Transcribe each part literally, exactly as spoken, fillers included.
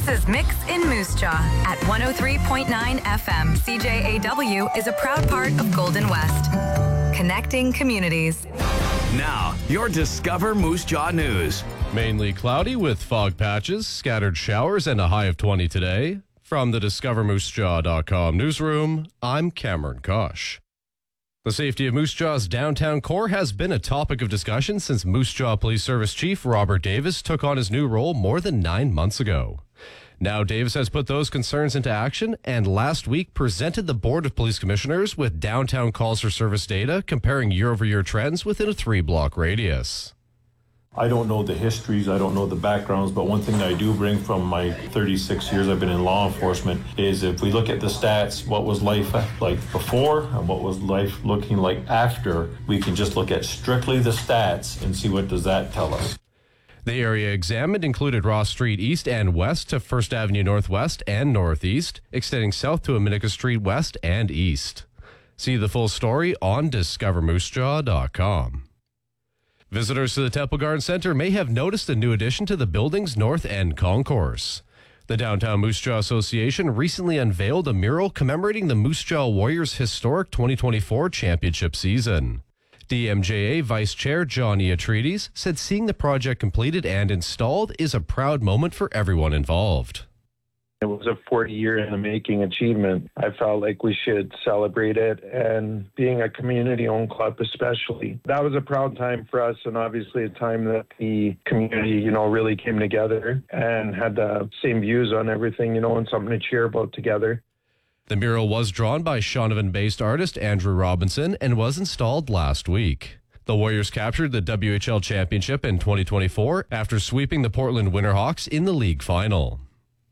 is Mix in Moose Jaw at one oh three point nine F M. C J A W is a proud part of Golden West. Connecting communities. Now, your Discover Moose Jaw news. Mainly cloudy with fog patches, scattered showers, and a high of twenty today. From the discover moose jaw dot com newsroom, I'm Cameron Kosh. The safety of Moose Jaw's downtown core has been a topic of discussion since Moose Jaw Police Service Chief Robert Davis took on his new role more than nine months ago. Now Davis has put those concerns into action and last week presented the Board of Police Commissioners with downtown calls for service data comparing year-over-year trends within a three-block radius. I don't know the histories, I don't know the backgrounds, but one thing that I do bring from my thirty-six years I've been in law enforcement is if we look at the stats, what was life like before and what was life looking like after, we can just look at strictly the stats and see what does that tell us. The area examined included Ross Street East and West to First Avenue Northwest and Northeast, extending south to Aminika Street West and East. See the full story on discover moose jaw dot com. Visitors to the Temple Garden Center may have noticed a new addition to the building's North End concourse. The Downtown Moose Jaw Association recently unveiled a mural commemorating the Moose Jaw Warriors' historic twenty twenty-four championship season. D M J A Vice Chair John Iatridis said seeing the project completed and installed is a proud moment for everyone involved. It was a forty-year in the making achievement. I felt like we should celebrate it, and being a community-owned club especially. That was a proud time for us, and obviously a time that the community, you know, really came together and had the same views on everything, you know, and something to cheer about together. The mural was drawn by Shaunavon-based artist Andrew Robinson and was installed last week. The Warriors captured the W H L championship in twenty twenty-four after sweeping the Portland Winterhawks in the league final.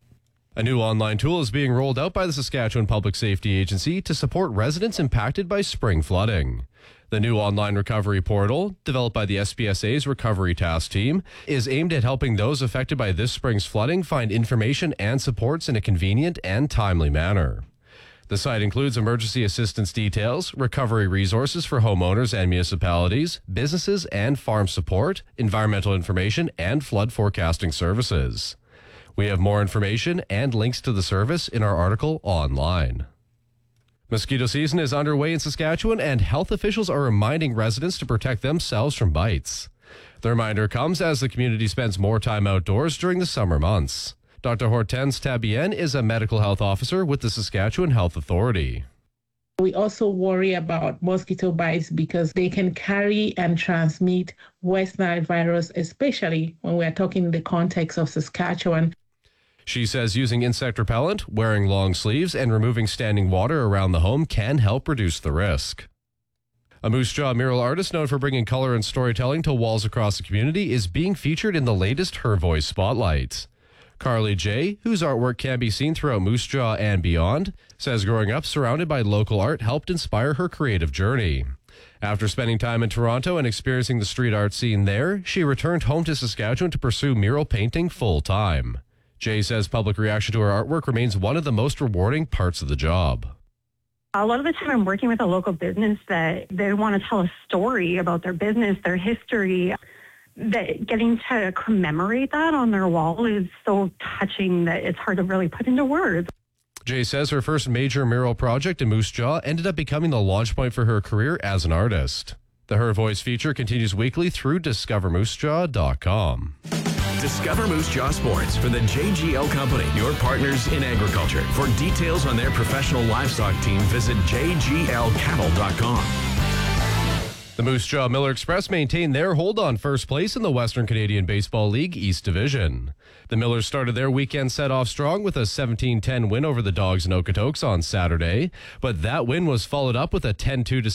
A new online tool is being rolled out by the Saskatchewan Public Safety Agency to support residents impacted by spring flooding. The new online recovery portal, developed by the S P S A's Recovery Task Team, is aimed at helping those affected by this spring's flooding find information and supports in a convenient and timely manner. The site includes emergency assistance details, recovery resources for homeowners and municipalities, businesses and farm support, environmental information, and flood forecasting services. We have more information and links to the service in our article online. Mosquito season is underway in Saskatchewan, and health officials are reminding residents to protect themselves from bites. The reminder comes as the community spends more time outdoors during the summer months. Doctor Hortense Tabien is a medical health officer with the Saskatchewan Health Authority. We also worry about mosquito bites because they can carry and transmit West Nile virus, especially when we are talking in the context of Saskatchewan. She says using insect repellent, wearing long sleeves, and removing standing water around the home can help reduce the risk. A Moose Jaw mural artist known for bringing color and storytelling to walls across the community is being featured in the latest Her Voice Spotlight. Carly J., whose artwork can be seen throughout Moose Jaw and beyond, says growing up surrounded by local art helped inspire her creative journey. After spending time in Toronto and experiencing the street art scene there, she returned home to Saskatchewan to pursue mural painting full-time. Jay says public reaction to her artwork remains one of the most rewarding parts of the job. A lot of the time I'm working with a local business that they want to tell a story about their business, their history. That getting to commemorate that on their wall is so touching that it's hard to really put into words. Jay says her first major mural project in Moose Jaw ended up becoming the launch point for her career as an artist. The Her Voice feature continues weekly through discover moose jaw dot com. Discover Moose Jaw Sports for the J G L Company, your partners in agriculture. For details on their professional livestock team, visit j g l cattle dot com. The Moose Jaw Miller Express maintained their hold on first place in the Western Canadian Baseball League East Division. The Millers started their weekend set off strong with a seventeen ten win over the Dogs and Okotoks on Saturday, but that win was followed up with a ten two